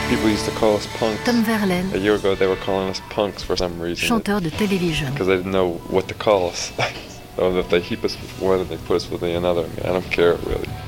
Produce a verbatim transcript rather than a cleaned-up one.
People used to call us punks. Tom Verlaine, A year ago they were calling us punks for some reason. chanteur de télévision. Because they didn't know what to call us. So if they keep us with one and they put us with the another, I don't care really.